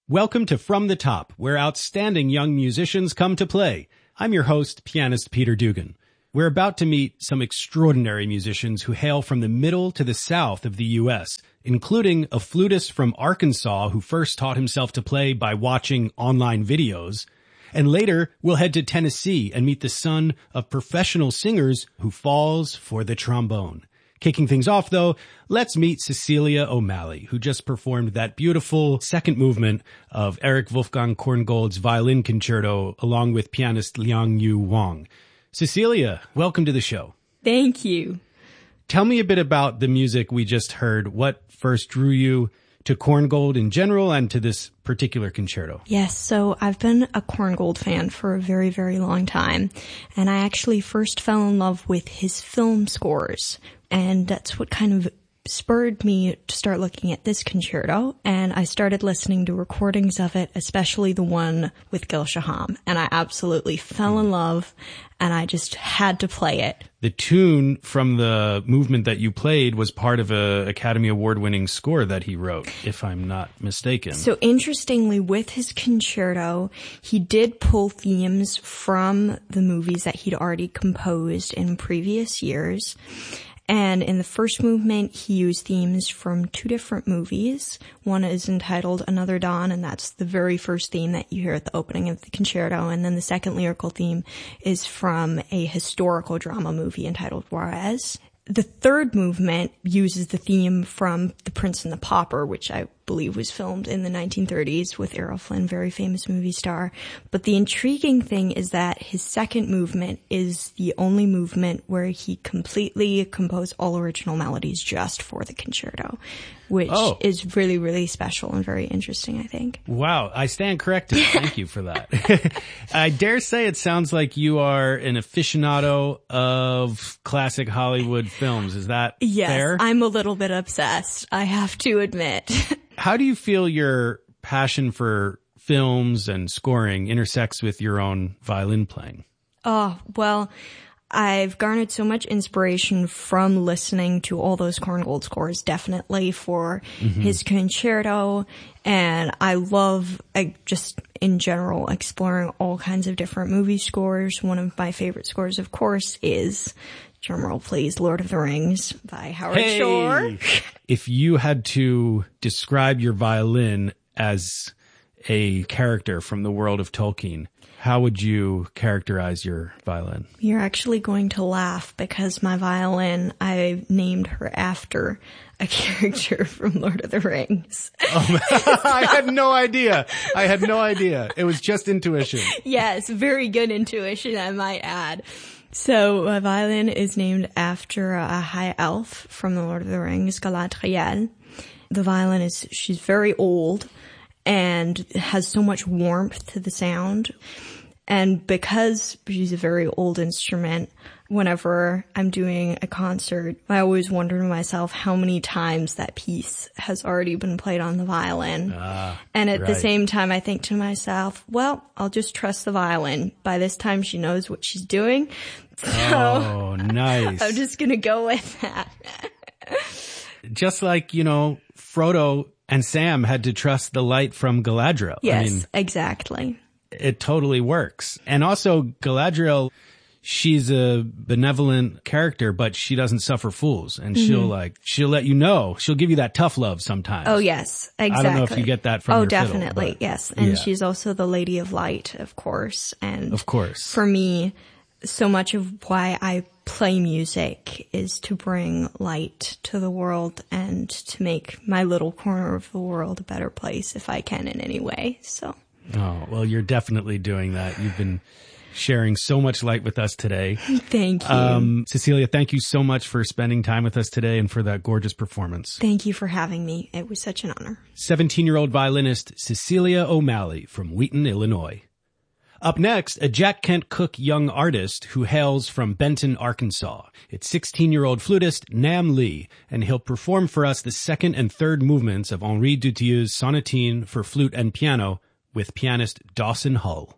Welcome to From the Top, where outstanding young musicians come to play. I'm your host, pianist Peter Dugan. We're about to meet some extraordinary musicians who hail from the middle to the south of the U.S., including a flutist from Arkansas who first taught himself to play by watching online videos. And later, we'll head to Tennessee and meet the son of professional singers who falls for the trombone. Kicking things off, though, let's meet Cecilia O'Malley, who just performed that beautiful second movement of Erich Wolfgang Korngold's violin concerto along with pianist Liang Yu Wang. Cecilia, welcome to the show. Thank you. Tell me a bit about the music we just heard. What first drew you to Korngold in general and to this particular concerto? Yes, so I've been a Korngold fan for a very, very long time, and I actually first fell in love with his film scores, and that's what kind of spurred me to start looking at this concerto, and I started listening to recordings of it, especially the one with Gil Shaham, and I absolutely fell in love, and I just had to play it. The tune from the movement that you played was part of a Academy Award-winning score that he wrote, if I'm not mistaken. So interestingly, with his concerto, he did pull themes from the movies that he'd already composed in previous years. And in the first movement, he used themes from two different movies. One is entitled Another Dawn, and that's the very first theme that you hear at the opening of the concerto. And then the second lyrical theme is from a historical drama movie entitled Juarez. The third movement uses the theme from The Prince and the Pauper, which I believe was filmed in the 1930s with Errol Flynn, very famous movie star. But the intriguing thing is that his second movement is the only movement where he completely composed all original melodies just for the concerto, which is really, really special and very interesting, I think. Wow, I stand corrected. Thank you for that. I dare say it sounds like you are an aficionado of classic Hollywood films. Is that fair? Yes, I'm a little bit obsessed, I have to admit. How do you feel your passion for films and scoring intersects with your own violin playing? Oh, well, I've garnered so much inspiration from listening to all those Korngold scores, definitely for his concerto. And I love, just in general, exploring all kinds of different movie scores. One of my favorite scores, of course, is, drumroll please, Lord of the Rings by Howard Shore. If you had to describe your violin as a character from the world of Tolkien, how would you characterize your violin? You're actually going to laugh because my violin, I named her after a character from Lord of the Rings. Oh, I had no idea. It was just intuition. Yes, very good intuition, I might add. So my violin is named after a high elf from the Lord of the Rings, Galadriel. The violin she's very old and has so much warmth to the sound. And because she's a very old instrument, whenever I'm doing a concert, I always wonder to myself how many times that piece has already been played on the violin. And at the same time, I think to myself, well, I'll just trust the violin. By this time, she knows what she's doing. So nice. I'm just going to go with that. Just like, Frodo and Sam had to trust the light from Galadriel. Yes, exactly. It totally works. And also Galadriel, she's a benevolent character, but she doesn't suffer fools. And she'll let you know. She'll give you that tough love sometimes. Oh, yes, exactly. I don't know if you get that from your definitely, fiddle, yes. And she's also the Lady of Light, of course. And of course. For me, so much of why I play music is to bring light to the world and to make my little corner of the world a better place if I can in any way. So. Oh, well, you're definitely doing that. You've been sharing so much light with us today. Thank you. Cecilia, thank you so much for spending time with us today and for that gorgeous performance. Thank you for having me. It was such an honor. 17-year-old violinist Cecilia O'Malley from Wheaton, Illinois. Up next, a Jack Kent Cooke young artist who hails from Benton, Arkansas. It's 16-year-old flutist Nam Lee, and he'll perform for us the second and third movements of Henri Dutilleux's sonatine for flute and piano with pianist Dawson Hull.